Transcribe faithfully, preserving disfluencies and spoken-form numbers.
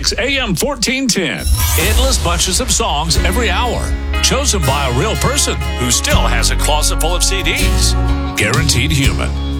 Kicks A M fourteen ten. Endless bunches of songs every hour. Chosen by a real person who still has a closet full of C Ds. Guaranteed human.